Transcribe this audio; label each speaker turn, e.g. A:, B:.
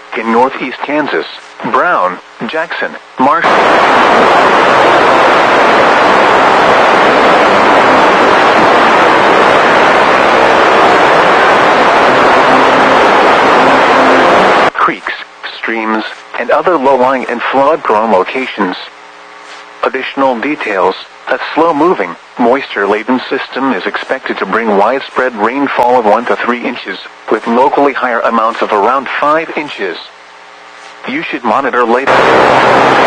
A: in northeast Kansas, Brown, Jackson, Marshall. Creeks, streams, and other low-lying and flood-prone locations. Additional details: a slow-moving, moisture-laden system is expected to bring widespread rainfall of 1 to 3 inches, with locally higher amounts of around 5 inches. You should monitor later.